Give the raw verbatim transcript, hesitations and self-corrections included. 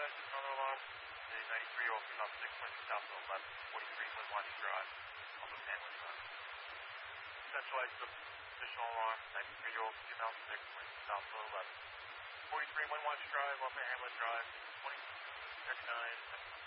dispatch, another alarm. The ninety-three-year-old female six twenty south of eleven forty-three Glenwatch Drive, off of Hamlet Drive. Centralized additional alarm, ninety-three-year-old female six twenty south of eleven forty-three Glenwatch Drive, off of Hamlet Drive, twenty thirty-nine.